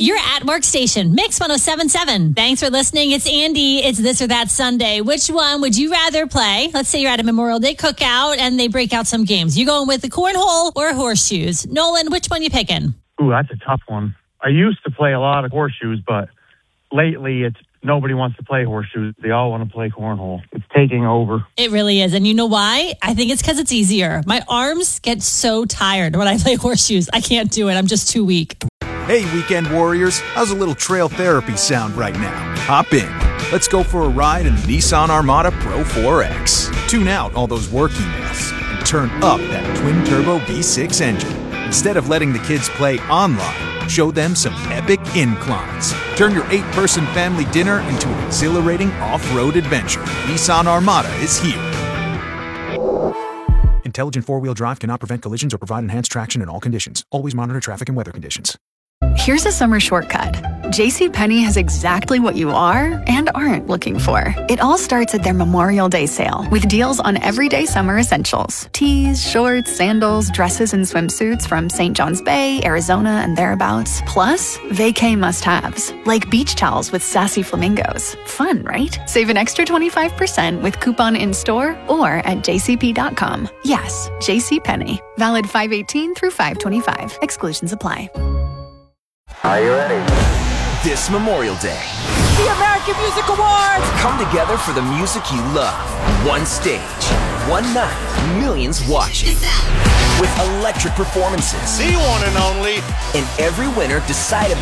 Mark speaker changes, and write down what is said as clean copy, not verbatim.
Speaker 1: You're at Workstation, Mix 107.7. Thanks for listening. It's Andy. It's This or That Sunday. Which one would you rather play? Let's say you're at a Memorial Day cookout and they break out some games. You going with the cornhole or horseshoes? Nolan, which one you picking?
Speaker 2: Ooh, that's a tough one. I used to play a lot of horseshoes, but lately nobody wants to play horseshoes. They all want to play cornhole. It's taking over.
Speaker 1: It really is. And you know why? I think it's because it's easier. My arms get so tired when I play horseshoes. I can't do it. I'm just too weak.
Speaker 3: Hey, weekend warriors. How's a little trail therapy sound right now? Hop in. Let's go for a ride in the Nissan Armada Pro 4X. Tune out all those work emails and turn up that twin-turbo V6 engine. Instead of letting the kids play online, show them some epic inclines. Turn your 8-person family dinner into an exhilarating off-road adventure. Nissan Armada is here. Intelligent four-wheel drive cannot prevent collisions or provide enhanced traction in all conditions. Always monitor traffic and weather conditions.
Speaker 4: Here's a summer shortcut. JCPenney has exactly what you are and aren't looking for. It all starts at their Memorial Day sale with deals on everyday summer essentials. Tees, shorts, sandals, dresses, and swimsuits from St. John's Bay, Arizona, and thereabouts. Plus, vacay must-haves, like beach towels with sassy flamingos. Fun, right? Save an extra 25% with coupon in-store or at jcp.com. Yes, JCPenney. Valid 5/18 through 5/25. Exclusions apply.
Speaker 5: Are you ready?
Speaker 6: This Memorial Day,
Speaker 7: the American Music Awards!
Speaker 6: Come together for the music you love. One stage, one night, millions watching. With electric performances.
Speaker 8: The one and only.
Speaker 6: And every winner decided